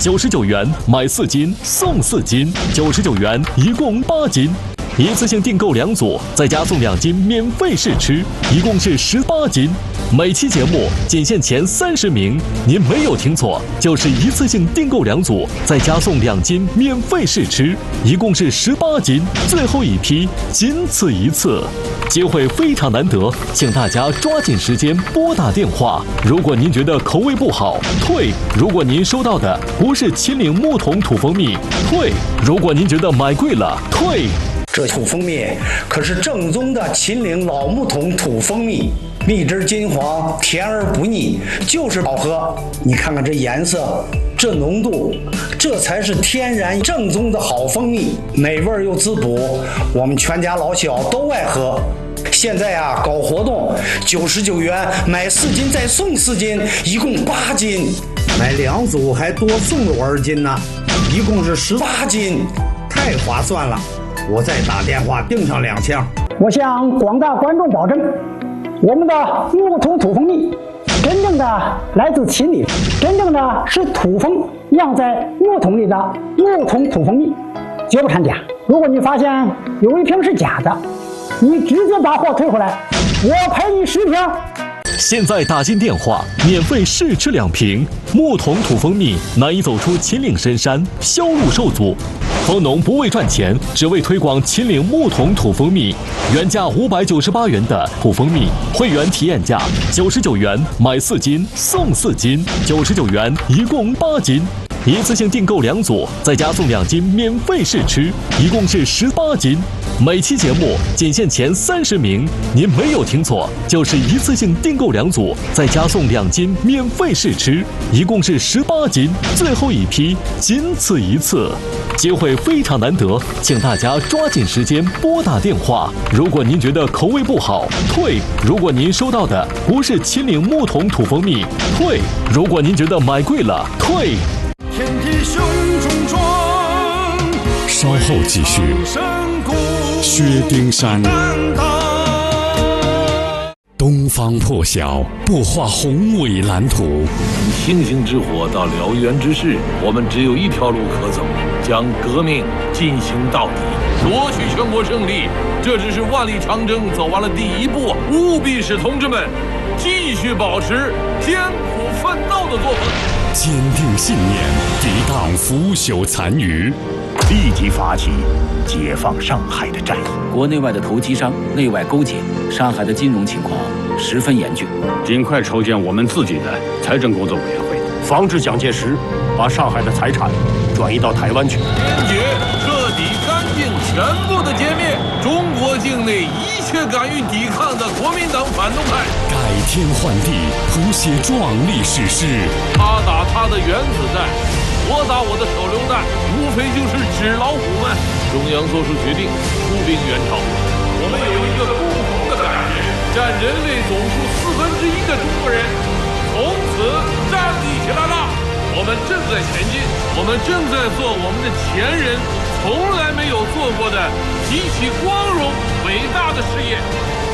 ，99元买4斤送4斤，99元一共8斤。一次性订购2组，再加送2斤免费试吃，一共是18斤。每期节目仅限前30名，您没有听错，就是一次性订购2组，再加送2斤免费试吃，一共是18斤。最后一批，仅此一次，机会非常难得，请大家抓紧时间拨打电话。如果您觉得口味不好，退；如果您收到的不是秦岭木桶土蜂蜜，退；如果您觉得买贵了，退。 这土蜂蜜可是正宗的秦岭老木桶土蜂蜜，蜜汁金黄，甜而不腻，就是好喝。你看看这颜色，这浓度，这才是天然正宗的好蜂蜜，美味又滋补，我们全家老小都爱喝。现在啊，搞活动，99元买4斤再送4斤，一共8斤，买2组还多送了2斤呢，一共是18斤，太划算了。我再打电话订上2箱。 我向广大观众保证，我们的木桶土蜂蜜真正的来自秦岭，真正的是土蜂酿在木桶里的木桶土蜂蜜，绝不掺假。如果你发现有一瓶是假的，你直接把货退回来，我赔你10瓶。 现在打进电话，免费试吃2瓶木桶土蜂蜜，难以走出秦岭深山，销路受阻。蜂农不为赚钱，只为推广秦岭木桶土蜂蜜。原价598元的土蜂蜜，会员体验价99元买4斤送4斤，99元一共8斤。一次性订购2组，再加送2斤免费试吃，一共是18斤。每期节目仅限前30名，您没有听错，就是一次性订购2组，再加送2斤免费试吃，一共是18斤。最后一批，仅此一次，机会非常难得，请大家抓紧时间拨打电话。如果您觉得口味不好，退；如果您收到的不是秦岭木桶土蜂蜜，退；如果您觉得买贵了，退。 天地雄中壮， 稍后继续。薛丁山，东方破晓，擘画宏伟蓝图。 星星之火到燎原之势，我们只有一条路可走，将革命进行到底，夺取全国胜利。这只是万里长征走完了第1步，务必使同志们继续保持艰苦奋斗的作风， 坚定信念，抵挡腐朽残余， 立即发起解放上海的战役。 国内外的投机商内外勾结，上海的金融情况十分严峻， 尽快筹建我们自己的财政工作委员会，防止蒋介石把上海的财产转移到台湾去。 坚决彻底干净全部的歼灭中国境内一切敢于抵抗的国民党反动派， 改天换地，谱写壮丽史诗。 他打他的原子弹，我打我的手榴弹，无非就是纸老虎们。中央做出决定，出兵援朝。我们有一个共同的感觉，占人类总数1/4的中国人从此站立起来了。我们正在前进，我们正在做我们的前人从来没有做过的极其光荣伟大的事业。